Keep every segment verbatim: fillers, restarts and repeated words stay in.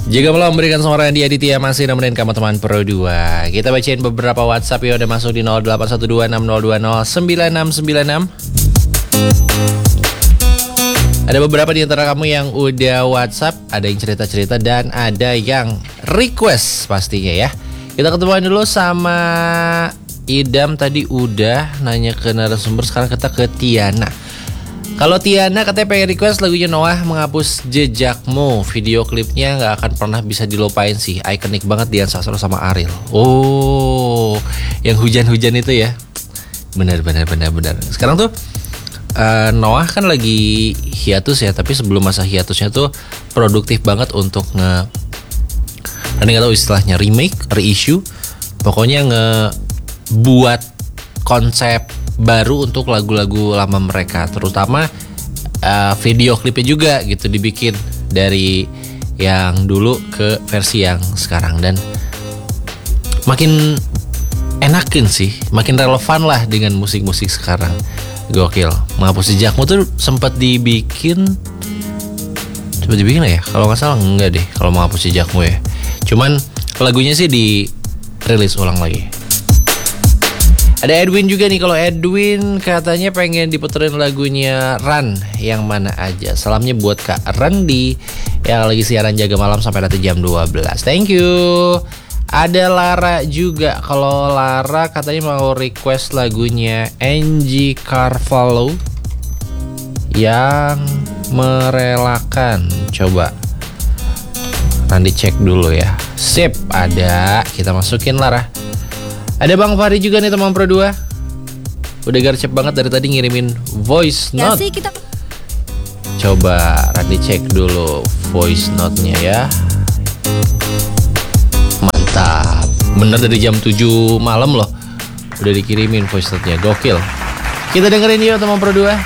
Jika belum memberikan suara Randy Aditya masih nemenin kamu teman Pro dua. Kita bacain beberapa WhatsApp yang udah masuk di nol delapan satu dua enam nol dua nol sembilan enam sembilan enam. Ada beberapa di antara kamu yang udah WhatsApp, ada yang cerita-cerita dan ada yang request pastinya ya. Kita ketemuan dulu sama Idam tadi udah nanya ke narasumber, sekarang kita ke Tiana. Kalau Tiana katanya pengen request lagunya Noah, Menghapus Jejakmu. Video klipnya gak akan pernah bisa dilupain sih. Ikonik banget Dian Sastro sama Ariel. Oh, yang hujan-hujan itu ya. Benar, benar, benar, benar. Sekarang tuh uh, Noah kan lagi hiatus ya. Tapi sebelum masa hiatusnya tuh produktif banget untuk nge... Nanti gak tahu istilahnya remake, reissue. Pokoknya ngebuat konsep baru untuk lagu-lagu lama mereka, terutama uh, video klipnya juga gitu dibikin dari yang dulu ke versi yang sekarang, dan makin enakin sih, makin relevan lah dengan musik-musik sekarang. Gokil. Menghapus Jejakmu tuh sempat dibikin, sempat dibikin ya, kalau nggak salah enggak deh, kalau Menghapus Jejakmu ya. Cuman lagunya sih dirilis ulang lagi. Ada Edwin juga nih. Kalau Edwin katanya pengen diputerin lagunya Run, yang mana aja. Salamnya buat Kak Randy yang lagi siaran Jaga Malam sampai nanti jam dua belas. Thank you. Ada Lara juga. Kalau Lara katanya mau request lagunya Angie Carvalho, Yang Merelakan. Coba Randy cek dulu ya. Sip, ada. Kita masukin Lara. Ada Bang Fahri juga nih teman Pro dua. Udah garcep banget dari tadi ngirimin voice note. Ya sih, kita... Coba Randy cek dulu voice note-nya ya. Mantap. Bener dari jam tujuh malam loh udah dikirimin voice note-nya. Gokil. Kita dengerin yuk teman Pro dua.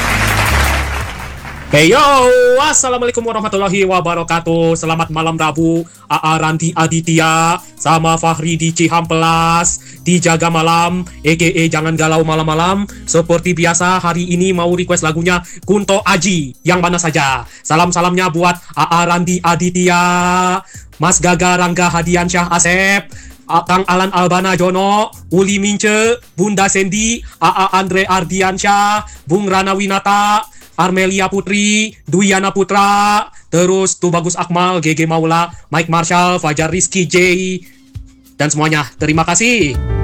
Hey yo, assalamualaikum warahmatullahi wabarakatuh. Selamat malam Rabu, A A Randy Aditya sama Fahri di Cihampelas di Jaga Malam, A K A Jangan Galau Malam-Malam. Seperti biasa hari ini mau request lagunya Kunto Aji, yang mana saja. Salam-salamnya buat A A Randy Aditya, Mas Gaga Rangga Hadiansyah Asep, Kang Alan Albana Jono, Uli Mince, Bunda Sendi, A A Andre Ardiansyah, Bung Rana Winata, Armelia Putri, Duyana Putra, terus Tubagus Akmal, G G Maula, Mike Marshall, Fajar Rizky J, dan semuanya. Terima kasih.